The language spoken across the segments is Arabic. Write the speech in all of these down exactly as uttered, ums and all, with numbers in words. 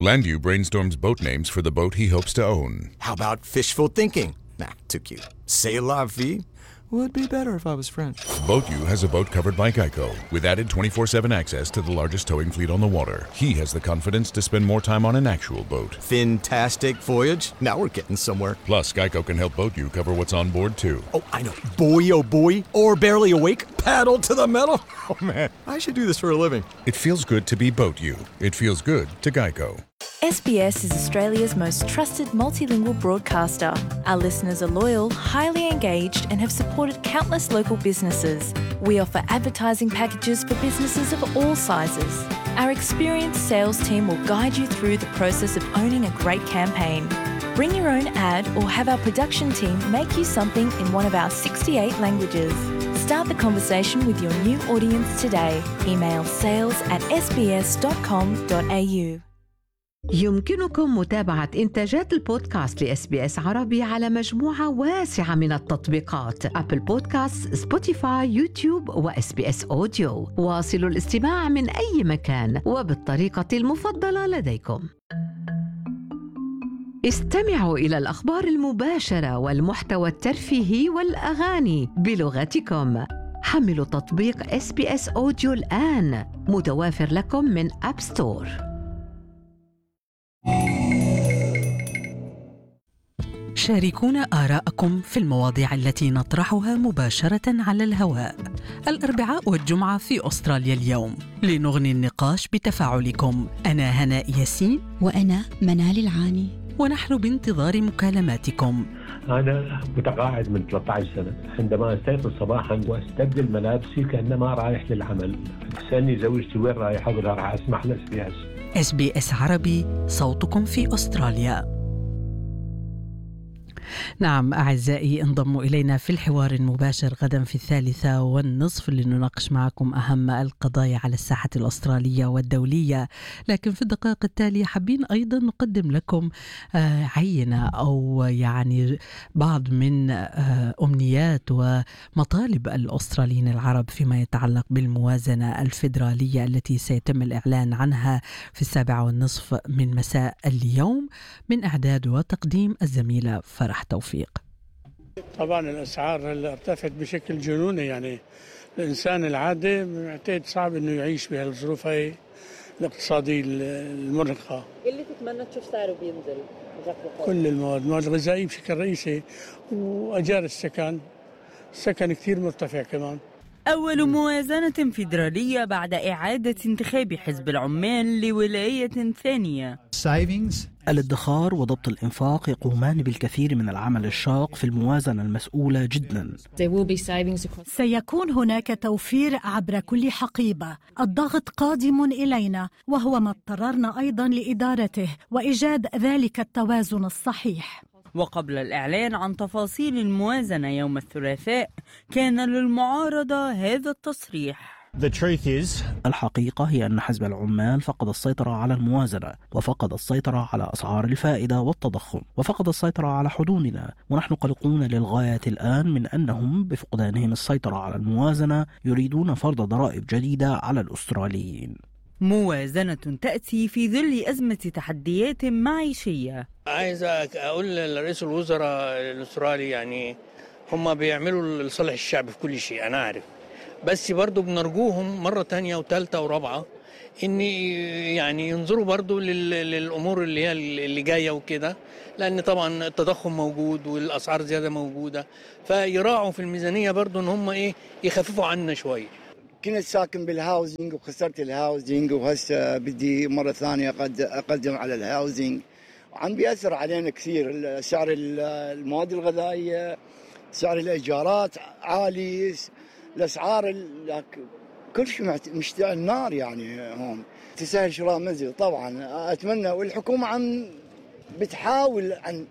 Landview brainstorms boat names for the boat he hopes to own. How about fishful thinking? Nah, too cute. C'est la vie would be better if I was French. BoatU has a boat covered by Geico with added twenty-four seven access to the largest towing fleet on the water. He has the confidence to spend more time on an actual boat. Fantastic voyage. Now we're getting somewhere. Plus, Geico can help BoatU cover what's on board too. Oh, I know. Boy, oh boy. Or barely awake. Paddle to the metal. Oh man, I should do this for a living. It feels good to be BoatU. It feels good to Geico. S B S is Australia's most trusted multilingual broadcaster. Our listeners are loyal, highly engaged, and have supported countless local businesses. We offer advertising packages for businesses of all sizes. Our experienced sales team will guide you through the process of owning a great campaign. Bring your own ad or have our production team make you something in one of our sixty-eight languages. Start the conversation with your new audience today. Email sales at s b s dot com dot a u. يمكنكم متابعة إنتاجات البودكاست لإس بي إس عربي على مجموعة واسعة من التطبيقات: أبل بودكاست، سبوتيفاي، يوتيوب، وإس بي إس أوديو. واصلوا الاستماع من أي مكان وبالطريقة المفضلة لديكم. استمعوا إلى الأخبار المباشرة والمحتوى الترفيهي والأغاني بلغتكم. حملوا تطبيق إس بي إس أوديو الآن، متوافر لكم من أب ستور. شاركونا آراءكم في المواضيع التي نطرحها مباشرة على الهواء الأربعاء والجمعة في أستراليا اليوم لنغني النقاش بتفاعلكم. أنا هناء ياسين وأنا منال العاني، ونحن بانتظار مكالماتكم. أنا متقاعد من ثلاثة عشر سنة. عندما أستيقظ صباحا وأستبدل ملابسي كأنما رايح للعمل، تسألني زوجتي وين رايح؟ أقول لها راح أسمح لإس بي إس. إس بي إس عربي، صوتكم في أستراليا. نعم أعزائي، انضموا إلينا في الحوار المباشر غدا في الثالثة والنصف لنناقش معكم أهم القضايا على الساحة الأسترالية والدولية. لكن في الدقائق التالية حابين أيضا نقدم لكم عينة أو يعني بعض من أمنيات ومطالب الأستراليين العرب فيما يتعلق بالموازنة الفيدرالية التي سيتم الإعلان عنها في السابعة والنصف من مساء اليوم، من إعداد وتقديم الزميلة فرح توفيق. طبعا الأسعار هلا ارتفعت بشكل جنوني، يعني الإنسان العادي معتاد صعب إنه يعيش بهالظروف هاي الاقتصادية المرهقة. اللي تتمنى تشوف سعره بينزل؟ كل المواد، المواد الغذائية بشكل رئيسي، وأجار السكن، السكن كتير مرتفع كمان. أول موازنة فيدرالية بعد إعادة انتخاب حزب العمال لولاية ثانية. الادخار وضبط الإنفاق يقومان بالكثير من العمل الشاق في الموازنة المسؤولة جدا. سيكون هناك توفير عبر كل حقيبة. الضغط قادم إلينا، وهو ما اضطررنا أيضا لإدارته وإيجاد ذلك التوازن الصحيح. وقبل الإعلان عن تفاصيل الموازنة يوم الثلاثاء، كان للمعارضة هذا التصريح: الحقيقة هي أن حزب العمال فقد السيطرة على الموازنة، وفقد السيطرة على أسعار الفائدة والتضخم، وفقد السيطرة على حدودنا، ونحن قلقون للغاية الآن من أنهم بفقدانهم السيطرة على الموازنة يريدون فرض ضرائب جديدة على الأستراليين. موازنة تأتي في ظل أزمة تحديات معيشية. عايز أقول لرئيس الوزراء الأسترالي، يعني هم بيعملوا لصالح الشعب في كل شيء، أنا عارف، بس برضو بنرجوهم مرة تانية وثالثة ورابعة إن يعني ينظروا برضو للأمور اللي هي اللي جاية وكده، لأن طبعا التضخم موجود والأسعار زيادة موجودة، فيراعوا في الميزانية برضو إن هم إيه يخففوا عنا شوية. كنت ساكن بالهاوزنج وخسرت الهاوزنج، وهسه بدي مرة ثانية أقدم على الهاوزنج، وعم بيأثر علينا كثير. سعر المواد الغذائية، سعر الإيجارات عالي، الأسعار كل شيء مشتعل نار يعني هون. تسهل شراء منزل طبعا أتمنى، والحكومة عم بتحاول عن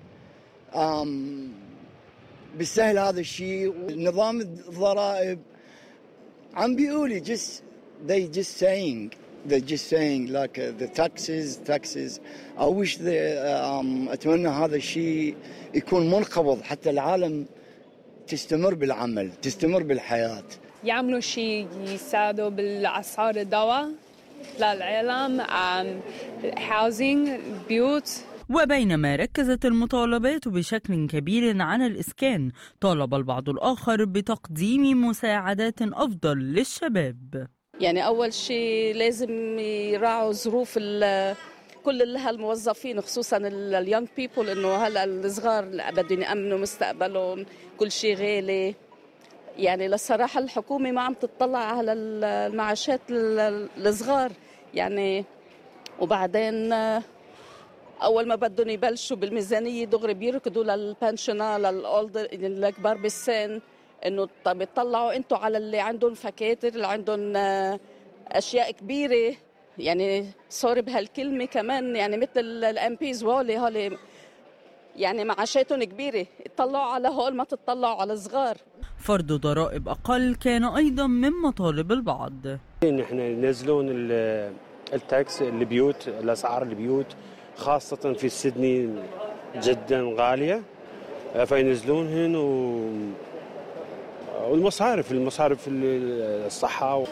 بالسهل هذا الشيء. ونظام الضرائب عم بيقولي just they just saying they just saying like uh, the taxes taxes I wish the um, أتمنى هذا الشيء يكون منقبض حتى العالم تستمر بالعمل، تستمر بالحياة. يعملوا شيء يساعدوا بالأسعار الدواء، للعالم housing بيوت. وبينما ركزت المطالبات بشكل كبير على الإسكان، طالب البعض الآخر بتقديم مساعدات أفضل للشباب. يعني أول شيء لازم يراعوا ظروف كل هالموظفين خصوصا اليونج بيبل، إنه هلا الصغار بدهم يأمنوا مستقبلهم، كل شيء غالي. يعني للصراحة الحكومة ما عم تطلع على المعاشات الصغار يعني، وبعدين أول ما بدهم يبلشوا بالميزانية دغري بيركضوا للبنشنا للأولدر الكبار بالسن، إنه طب يطلعوا أنتوا على اللي عندهم فكاتر، اللي عندهم أشياء كبيرة. يعني سوري بهالكلمة كمان، يعني مثل الام بيز هولي هولي يعني معاشاتهم كبيرة، يطلعوا على هول ما تطلعوا على الصغار. فرض ضرائب أقل كان أيضا من مطالب البعض. نحن ينزلون التاكس البيوت، الأسعار البيوت خاصة في سيدني جدا غالية، فينزلونهن و... والمصارف المصارف الصحة.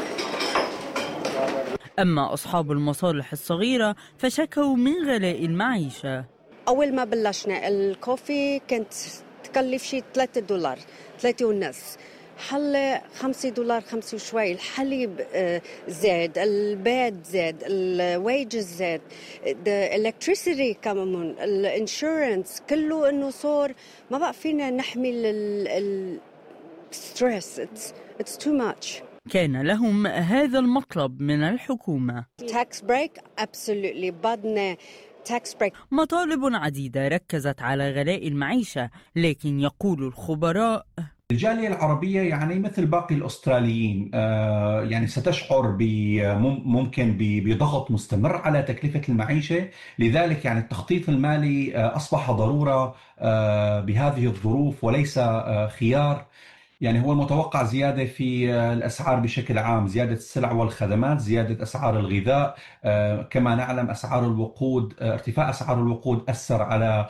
أما أصحاب المصالح الصغيرة فشكوا من غلاء المعيشة. أول ما بلشنا الكوفي كانت تكلف شيء ثلاثة دولار، ثلاثة ونص، حلة خمسة دولار، خمسة وشوي. الحليب زاد، البيد زاد، الويجز زاد، الالكتريسيتي كمان، الانشورنس، كله إنه صار ما بقى فينا نحمل الستريس. it's, it's too much. كان لهم هذا المطلب من الحكومة. tax break absolutely بدنا tax break. مطالب عديدة ركزت على غلاء المعيشة، لكن يقول الخبراء الجالية العربية يعني مثل باقي الأستراليين آه يعني ستشعر ممكن بضغط مستمر على تكلفة المعيشة، لذلك يعني التخطيط المالي آه أصبح ضرورة آه بهذه الظروف وليس آه خيار. يعني هو المتوقع زيادة في الأسعار بشكل عام، زيادة السلع والخدمات، زيادة أسعار الغذاء، كما نعلم أسعار الوقود، ارتفاع أسعار الوقود أثر على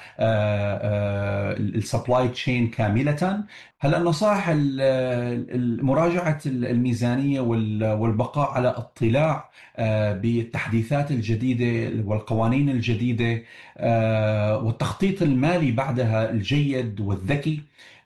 السبلاي تشين كاملة. هلا النصائح مراجعة الميزانية والبقاء على اطلاع بالتحديثات الجديدة والقوانين الجديدة والتخطيط المالي بعدها الجيد والذكي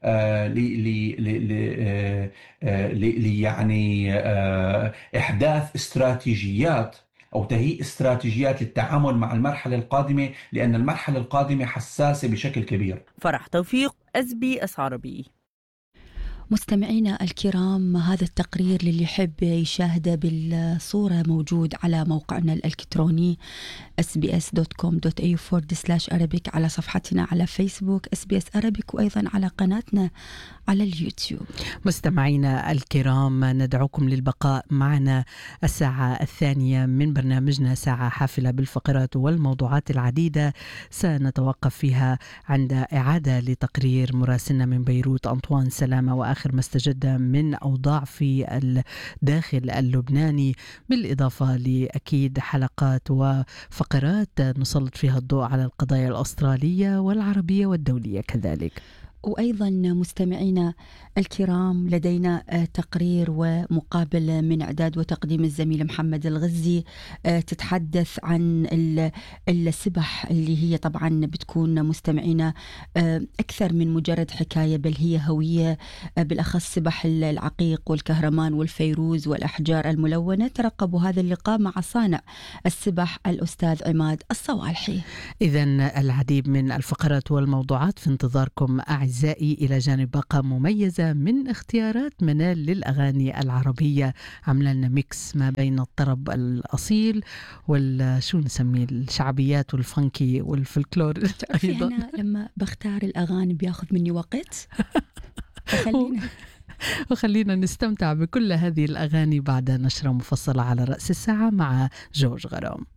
ل يعني إحداث استراتيجيات أو تهيئ استراتيجيات للتعامل مع المرحلة القادمة، لأن المرحلة القادمة حساسة بشكل كبير. فرح توفيق، إس بي إس عربي. مستمعينا الكرام، هذا التقرير للي يحب يشاهده بالصورة موجود على موقعنا الإلكتروني إس بي إس دوت كوم دوت إيه يو فورورد سلاش أرابيك، على صفحتنا على فيسبوك إس بي إس أرابيك، وأيضا على قناتنا على اليوتيوب. مستمعينا الكرام، ندعوكم للبقاء معنا الساعة الثانية من برنامجنا، ساعة حافلة بالفقرات والموضوعات العديدة سنتوقف فيها عند إعادة لتقرير مراسلنا من بيروت أنطوان سلامة وآخر ما استجد من أوضاع في الداخل اللبناني، بالإضافة لأكيد حلقات وفقرات نسلط فيها الضوء على القضايا الأسترالية والعربية والدولية كذلك. وأيضا مستمعينا الكرام، لدينا تقرير ومقابلة من إعداد وتقديم الزميل محمد الغزي تتحدث عن السبح، اللي هي طبعا بتكون مستمعينا أكثر من مجرد حكاية، بل هي هوية، بالأخص سبح العقيق والكهرمان والفيروز والأحجار الملونة. ترقبوا هذا اللقاء مع صانع السبح الأستاذ عماد الصوالحي. إذن العديد من الفقرات والموضوعات في انتظاركم أعزائي، إلى جانب باقة مميزة من اختيارات منال للأغاني العربية، عملنا لنا ميكس ما بين الطرب الأصيل والشو نسميه الشعبيات والفانكي والفلكلور أيضا. أنا لما بختار الأغاني بياخذ مني وقت وخلينا وخلينا نستمتع بكل هذه الأغاني بعد نشرة مفصلة على رأس الساعة مع جورج غرام.